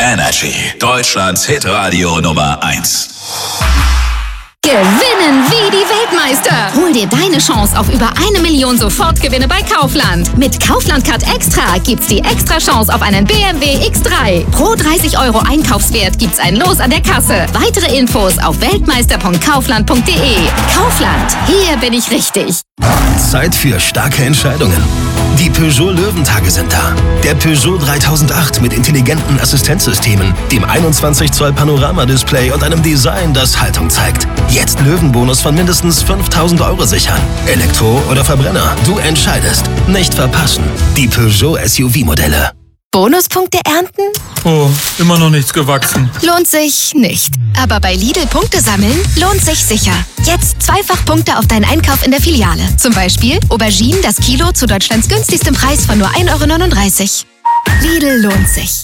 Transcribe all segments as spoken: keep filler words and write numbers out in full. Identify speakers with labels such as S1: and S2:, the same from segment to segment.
S1: Energy, Deutschlands Hitradio Nummer eins.
S2: Gewinnen wie die Weltmeister. Hol dir deine Chance auf über eine Million Sofortgewinne bei Kaufland. Mit Kaufland Card Extra gibt's die extra Chance auf einen B M W X drei. Pro dreißig Euro Einkaufswert gibt's ein Los an der Kasse. Weitere Infos auf weltmeister punkt kaufland punkt de. Kaufland, hier bin ich richtig.
S3: Zeit für starke Entscheidungen. Die Peugeot Löwentage sind da. Der Peugeot dreitausendacht mit intelligenten Assistenzsystemen, dem einundzwanzig Zoll Panoramadisplay und einem Design, das Haltung zeigt. Jetzt Löwenbonus von mindestens fünftausend Euro sichern. Elektro oder Verbrenner, du entscheidest. Nicht verpassen. Die Peugeot S U V-Modelle.
S2: Bonuspunkte ernten?
S4: Oh, immer noch nichts gewachsen.
S2: Lohnt sich nicht. Aber bei Lidl Punkte sammeln lohnt sich sicher. Jetzt zweifach Punkte auf deinen Einkauf in der Filiale. Zum Beispiel Auberginen das Kilo zu Deutschlands günstigstem Preis von nur ein Euro neununddreißig. Lidl lohnt sich.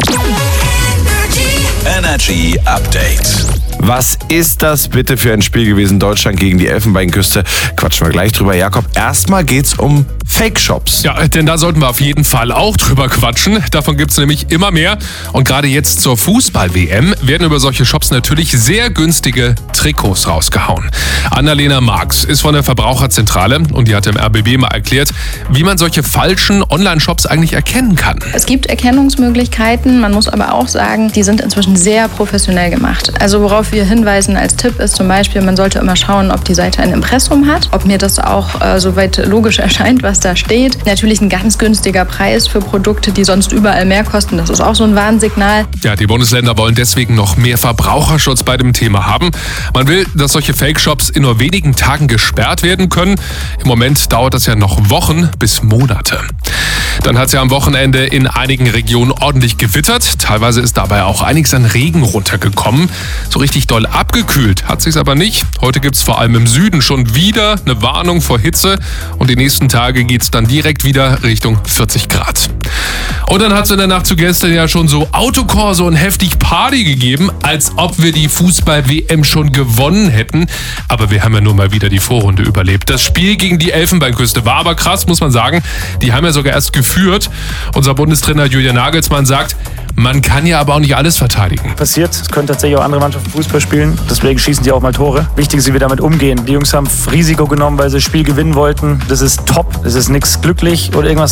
S1: Energy Update.
S5: Was ist das bitte für ein Spiel gewesen? Deutschland gegen die Elfenbeinküste. Quatschen wir gleich drüber. Jakob, erstmal geht's um Fake-Shops.
S6: Ja, denn da sollten wir auf jeden Fall auch drüber quatschen. Davon gibt's nämlich immer mehr. Und gerade jetzt zur Fußball-W M werden über solche Shops natürlich sehr günstige Trikots rausgehauen. Annalena Marx ist von der Verbraucherzentrale und die hat dem R B B mal erklärt, wie man solche falschen Online-Shops eigentlich erkennen kann.
S7: Es gibt Erkennungsmöglichkeiten, man muss aber auch sagen, die sind inzwischen sehr professionell gemacht. Also worauf wir hinweisen als Tipp ist zum Beispiel, man sollte immer schauen, ob die Seite ein Impressum hat, ob mir das auch äh, soweit logisch erscheint, was da steht. Natürlich ein ganz günstiger Preis für Produkte, die sonst überall mehr kosten. Das ist auch so ein Warnsignal.
S6: Ja, die Bundesländer wollen deswegen noch mehr Verbraucherschutz bei dem Thema haben. Man will, dass solche Fake-Shops in nur wenigen Tagen gesperrt werden können. Im Moment dauert das ja noch Wochen bis Monate. Dann hat es ja am Wochenende in einigen Regionen ordentlich gewittert. Teilweise ist dabei auch einiges an Regen runtergekommen. So richtig doll abgekühlt hat sich's aber nicht. Heute gibt's vor allem im Süden schon wieder eine Warnung vor Hitze. Und die nächsten Tage geht's dann direkt wieder Richtung vierzig Grad. Und dann hat es in der Nacht zu gestern ja schon so Autokorso und heftig Party gegeben, als ob wir die Fußball-W M schon gewonnen hätten. Aber wir haben ja nur mal wieder die Vorrunde überlebt. Das Spiel gegen die Elfenbeinküste war aber krass, muss man sagen. Die haben ja sogar erst geführt. Unser Bundestrainer Julian Nagelsmann sagt, man kann ja aber auch nicht alles verteidigen.
S8: Passiert, es können tatsächlich auch andere Mannschaften Fußball spielen. Deswegen schießen die auch mal Tore. Wichtig ist, wie wir damit umgehen. Die Jungs haben Risiko genommen, weil sie das Spiel gewinnen wollten. Das ist top. Das ist nichts glücklich oder irgendwas